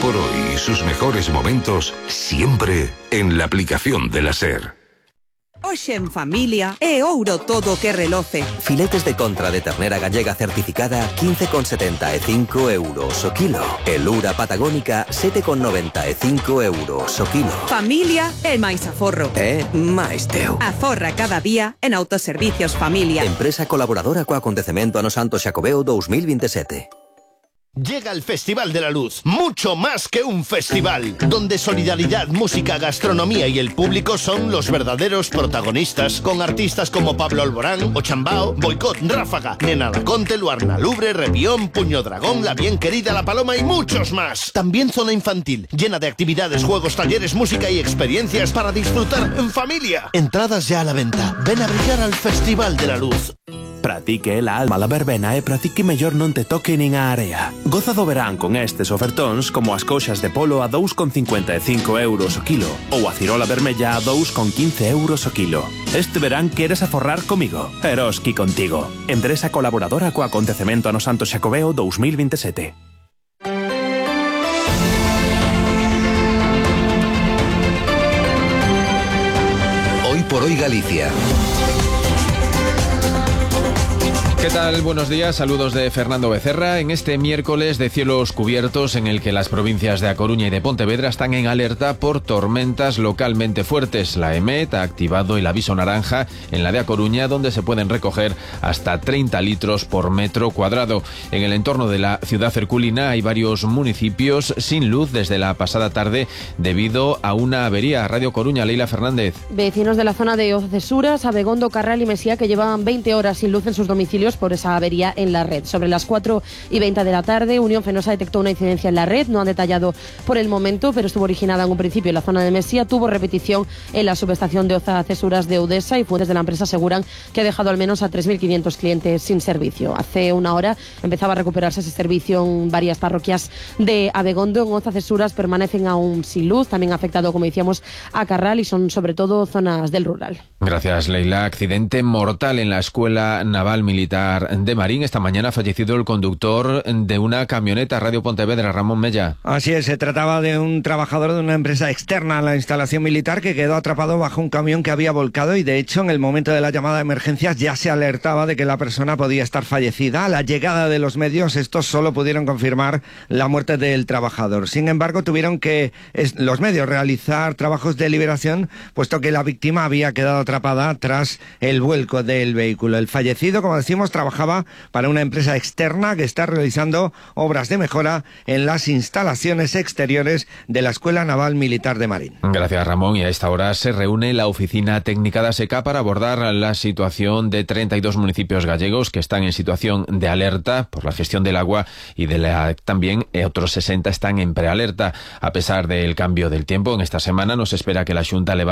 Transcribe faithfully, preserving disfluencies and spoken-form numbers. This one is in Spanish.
por hoy y sus mejores momentos siempre en la aplicación de la SER. Hoxe en familia é ouro todo que reloce. Filetes de contra de ternera gallega certificada quince con setenta e cinco euros o kilo. E lura patagónica sete con noventa e cinco euros o kilo. Familia é máis aforro. É máis teu. Aforra cada día en Autoservicios Familia. Empresa colaboradora co acontecemento Ano Santo Xacobeo dos mil veintisiete. Llega el Festival de la Luz, mucho más que un festival, donde solidaridad, música, gastronomía y el público son los verdaderos protagonistas, con artistas como Pablo Alborán, Ochambao, Boicot, Ráfaga, Nena Laconte, Luarna Lubre, Revión, Puño Dragón, La Bien Querida, La Paloma y muchos más. También zona infantil, llena de actividades, juegos, talleres, música y experiencias para disfrutar en familia. Entradas ya a la venta. Ven a brillar al Festival de la Luz. Pratique la alma la verbena e pratique mellor non te toque nin a area. Goza do verán con estes ofertóns como as coxas de polo a dous con cincuenta e cinco euros o kilo ou a cirola vermella a dous con quince euros o kilo. Este verán queres aforrar comigo? Eroski contigo. Empresa colaboradora co acontecemento Ano Santo Xacobeo dos mil veintisiete. Hoy por hoy Galicia. ¿Qué tal? Buenos días, saludos de Fernando Becerra. En este miércoles de cielos cubiertos en el que las provincias de A Coruña y de Pontevedra están en alerta por tormentas localmente fuertes. La EMET ha activado el aviso naranja en la de A Coruña, donde se pueden recoger hasta treinta litros por metro cuadrado. En el entorno de la ciudad herculina hay varios municipios sin luz desde la pasada tarde debido a una avería. Radio Coruña, Leila Fernández. Vecinos de la zona de Ocesuras, Abegondo, Carral y Mesía que llevaban veinte horas sin luz en sus domicilios por esa avería en la red. Sobre las cuatro y veinte de la tarde, Unión Fenosa detectó una incidencia en la red, no han detallado por el momento, pero estuvo originada en un principio en la zona de Mesía, tuvo repetición en la subestación de Oza Cesuras de Udesa y fuentes de la empresa aseguran que ha dejado al menos a tres mil quinientos clientes sin servicio. Hace una hora empezaba a recuperarse ese servicio en varias parroquias de Abegondo. En Oza Cesuras permanecen aún sin luz, también ha afectado, como decíamos, a Carral y son sobre todo zonas del rural. Gracias, Leila. Accidente mortal en la Escuela Naval Militar de Marín. Esta mañana ha fallecido el conductor de una camioneta. Radio Pontevedra, Ramón Mella. Así es, se trataba de un trabajador de una empresa externa a la instalación militar que quedó atrapado bajo un camión que había volcado y de hecho en el momento de la llamada de emergencias ya se alertaba de que la persona podía estar fallecida. A la llegada de los medios estos solo pudieron confirmar la muerte del trabajador. Sin embargo, tuvieron que es, los medios realizar trabajos de liberación puesto que la víctima había quedado atrapada tras el vuelco del vehículo. El fallecido, como decimos, trabajaba para una empresa externa que está realizando obras de mejora en las instalaciones exteriores de la Escuela Naval Militar de Marín. Gracias, Ramón. Y a esta hora se reúne la Oficina Técnica de ASECA para abordar la situación de treinta y dos municipios gallegos que están en situación de alerta por la gestión del agua y de la también otros sesenta están en prealerta. A pesar del cambio del tiempo, en esta semana nos espera que la Xunta levante